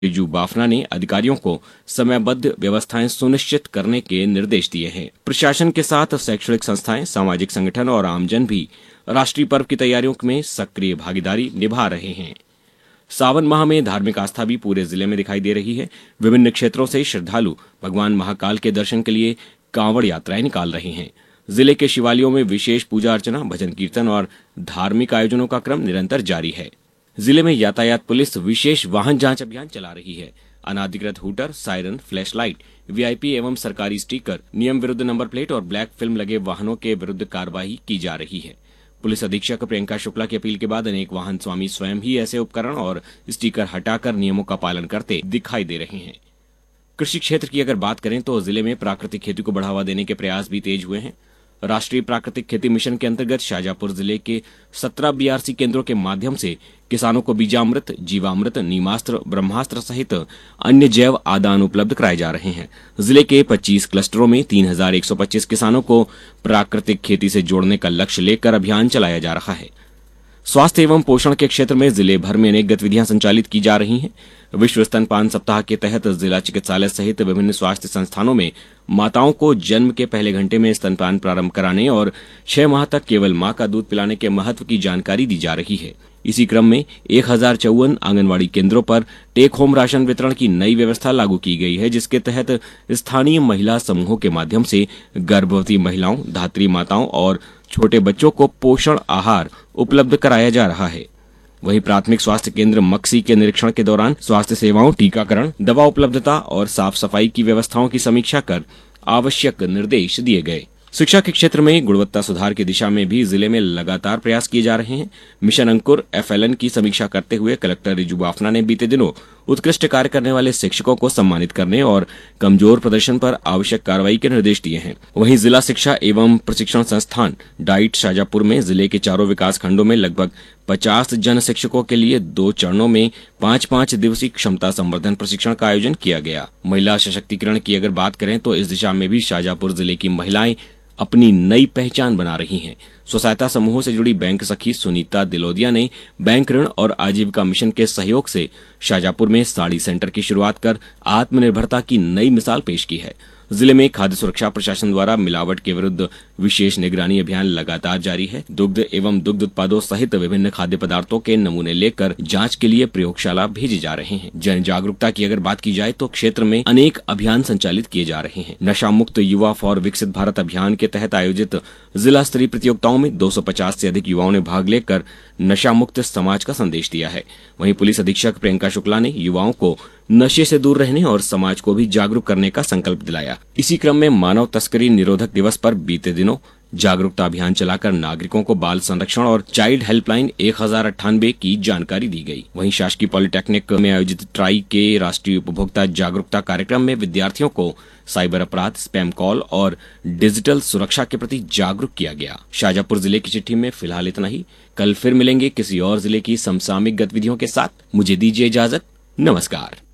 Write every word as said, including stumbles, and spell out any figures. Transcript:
रिजू बाफना ने अधिकारियों को समयबद्ध व्यवस्थाएं सुनिश्चित करने के निर्देश दिए हैं। प्रशासन के साथ शैक्षणिक संस्थाएं, सामाजिक संगठन और आमजन भी राष्ट्रीय पर्व की तैयारियों में सक्रिय भागीदारी निभा रहे हैं। सावन माह में धार्मिक आस्था भी पूरे जिले में दिखाई दे रही है। विभिन्न क्षेत्रों से श्रद्धालु भगवान महाकाल के दर्शन के लिए कांवड़ यात्राएं निकाल रहे हैं। जिले के शिवालयों में विशेष पूजा अर्चना, भजन कीर्तन और धार्मिक आयोजनों का क्रम निरंतर जारी है। जिले में यातायात पुलिस विशेष वाहन जांच अभियान चला रही है। अनाधिकृत hooter, siren, flash light, VIP एवं सरकारी स्टिकर, नियम विरुद्ध नंबर प्लेट और ब्लैक फिल्म लगे वाहनों के विरुद्ध कार्रवाई की जा रही है। पुलिस अधीक्षक प्रियंका शुक्ला की अपील के बाद अनेक वाहन स्वामी स्वयं ही ऐसे उपकरण और स्टिकर हटाकर नियमों का पालन करते दिखाई दे रहे हैं। कृषि क्षेत्र की अगर बात करें तो जिले में प्राकृतिक खेती को बढ़ावा देने के प्रयास भी तेज हुए हैं। राष्ट्रीय प्राकृतिक खेती मिशन के अंतर्गत शाजापुर जिले के सत्रह बीआरसी केंद्रों के माध्यम से किसानों को बीजामृत, जीवामृत, नीमास्त्र, ब्रह्मास्त्र सहित अन्य जैव आदान उपलब्ध कराए जा रहे हैं। जिले के पच्चीस क्लस्टरों में तीन हजार एक सौ पच्चीस किसानों को प्राकृतिक खेती से जोड़ने का लक्ष्य लेकर अभियान चलाया जा रहा है। स्वास्थ्य एवं पोषण के क्षेत्र में जिले भर में अनेक गतिविधियां संचालित की जा रही हैं। विश्व स्तनपान सप्ताह के तहत जिला चिकित्सालय सहित विभिन्न स्वास्थ्य संस्थानों में माताओं को जन्म के पहले घंटे में स्तनपान प्रारंभ कराने और छह माह तक केवल मां का दूध पिलाने के महत्व की जानकारी दी जा रही है। इसी क्रम में एक हजार चौवन आंगनबाड़ी केंद्रों पर टेक होम राशन वितरण की नई व्यवस्था लागू की गई है, जिसके तहत स्थानीय महिला समूहों के माध्यम से गर्भवती महिलाओं, धात्री माताओं और छोटे बच्चों को पोषण आहार उपलब्ध कराया जा रहा है। वहीं प्राथमिक स्वास्थ्य केंद्र मक्सी के निरीक्षण के दौरान स्वास्थ्य सेवाओं, टीकाकरण, दवा उपलब्धता और साफ सफाई की व्यवस्थाओं की समीक्षा कर आवश्यक निर्देश दिए गए। शिक्षा के क्षेत्र में गुणवत्ता सुधार की दिशा में भी जिले में लगातार प्रयास किए जा रहे हैं। मिशन अंकुर एफएलएन की समीक्षा करते हुए कलेक्टर रिजू बाफना ने बीते दिनों उत्कृष्ट कार्य करने वाले शिक्षकों को सम्मानित करने और कमजोर प्रदर्शन पर आवश्यक कार्रवाई के निर्देश दिए हैं। वहीं जिला शिक्षा एवं प्रशिक्षण संस्थान डाइट शाजापुर में जिले के चारों विकास खंडों में लगभग पचास जन शिक्षकों के लिए दो चरणों में पाँच पाँच दिवसीय क्षमता संवर्धन प्रशिक्षण का आयोजन किया गया। महिला सशक्तिकरण की अगर बात करें तो इस दिशा में भी शाजापुर जिले की महिलाएं अपनी नई पहचान बना रही हैं। स्व सहायता समूहों से जुड़ी बैंक सखी सुनीता दिलोदिया ने बैंक ऋण और आजीविका मिशन के सहयोग से शाजापुर में साड़ी सेंटर की शुरुआत कर आत्मनिर्भरता की नई मिसाल पेश की है। जिले में खाद्य सुरक्षा प्रशासन द्वारा मिलावट के विरुद्ध विशेष निगरानी अभियान लगातार जारी है। दुग्ध एवं दुग्ध उत्पादों सहित विभिन्न खाद्य पदार्थों के नमूने लेकर जांच के लिए प्रयोगशाला भेजे जा रहे हैं। जन जागरूकता की अगर बात की जाए तो क्षेत्र में अनेक अभियान संचालित किए जा रहे हैं। नशा मुक्त युवा फॉर विकसित भारत अभियान के तहत आयोजित जिला स्तरीय प्रतियोगिताओं में दो सौ पचास से अधिक युवाओं ने भाग लेकर नशा मुक्त समाज का संदेश दिया है। वहीं पुलिस अधीक्षक प्रियंका शुक्ला ने युवाओं को नशे से दूर रहने और समाज को भी जागरूक करने का संकल्प दिलाया। इसी क्रम में मानव तस्करी निरोधक दिवस पर बीते दिनों जागरूकता अभियान चलाकर नागरिकों को बाल संरक्षण और चाइल्ड हेल्पलाइन एक हजार अट्ठानबे की जानकारी दी गई। वहीं शासकीय पॉलिटेक्निक में आयोजित ट्राई के राष्ट्रीय उपभोक्ता जागरूकता कार्यक्रम में विद्यार्थियों को साइबर अपराध, स्पैम कॉल और डिजिटल सुरक्षा के प्रति जागरूक किया गया। शाजापुर जिले की चिट्ठी में फिलहाल इतना ही। कल फिर मिलेंगे किसी और जिले की समसामयिक गतिविधियों के साथ। मुझे दीजिए इजाजत। नमस्कार।